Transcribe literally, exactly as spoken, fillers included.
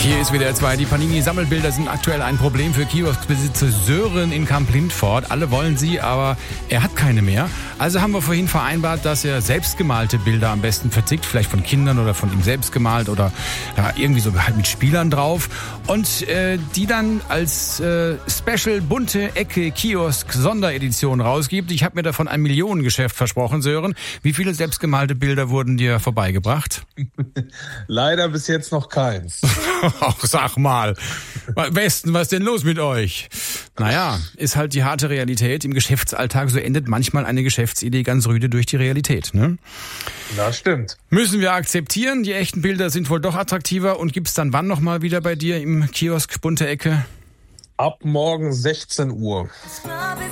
Hier ist W D R zwei. Die Panini-Sammelbilder sind aktuell ein Problem für Kioskbesitzer Sören in Kamp-Lindfort. Alle wollen sie, aber er hat keine mehr. Also haben wir vorhin vereinbart, dass er selbstgemalte Bilder am besten verzickt. Vielleicht von Kindern oder von ihm selbst gemalt oder ja, irgendwie so halt mit Spielern drauf. Und äh, die dann als äh, Special bunte Ecke Kiosk Sonderedition rausgibt. Ich habe mir davon ein Millionengeschäft versprochen, Sören. Wie viele selbstgemalte Bilder wurden dir vorbeigebracht? Leider bis jetzt noch keins. Ach, sag mal. Westen, was ist denn los mit euch? Naja, ist halt die harte Realität. Im Geschäftsalltag, so endet manchmal eine Geschäftsidee ganz rüde durch die Realität, ne? Das stimmt. Müssen wir akzeptieren. Die echten Bilder sind wohl doch attraktiver. Und gibt's dann wann nochmal wieder bei dir im Kiosk bunte Ecke? Ab morgen sechzehn Uhr.